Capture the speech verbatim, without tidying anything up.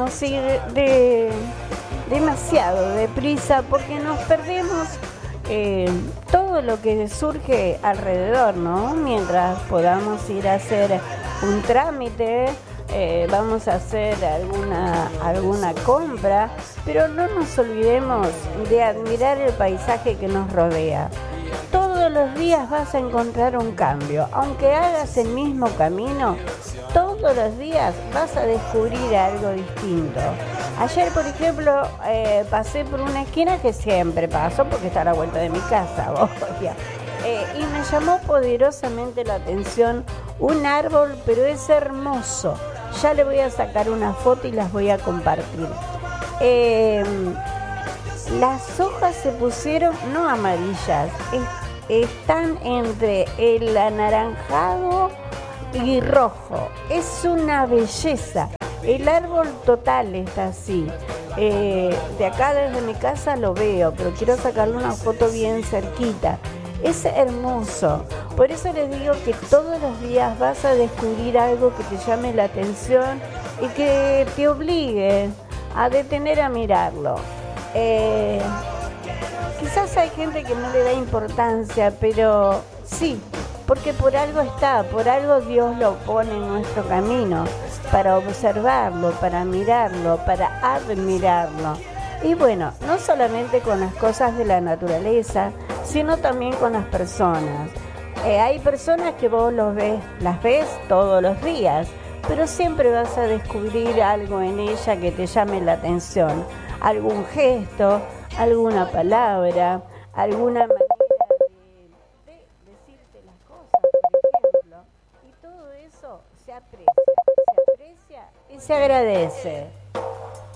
podemos ir de demasiado deprisa porque nos perdemos eh, todo lo que surge alrededor, ¿no? Mientras podamos ir a hacer un trámite, eh, vamos a hacer alguna, alguna compra, pero no nos olvidemos de admirar el paisaje que nos rodea. Todos los días vas a encontrar un cambio, aunque hagas el mismo camino, todos los días vas a descubrir algo distinto. Ayer, por ejemplo, eh, pasé por una esquina que siempre paso porque está a la vuelta de mi casa, obvio, eh, y me llamó poderosamente la atención un árbol, pero es hermoso. Ya le voy a sacar una foto y las voy a compartir. Eh, las hojas se pusieron, no amarillas, es, están entre el anaranjado y rojo. Es una belleza. El árbol total está así. Eh, de acá desde mi casa lo veo, pero quiero sacarle una foto bien cerquita. Es hermoso. Por eso les digo que todos los días vas a descubrir algo que te llame la atención y que te obligue a detener a mirarlo. Eh, quizás hay gente que no le da importancia, pero sí, porque por algo está, por algo Dios lo pone en nuestro camino, para observarlo, para mirarlo, para admirarlo. Y bueno, no solamente con las cosas de la naturaleza, sino también con las personas. Eh, hay personas que vos los ves, las ves todos los días, pero siempre vas a descubrir algo en ella que te llame la atención. Algún gesto, alguna palabra, alguna manera de, de decirte las cosas, por ejemplo. Y todo eso se aprecia, se aprecia y se agradece.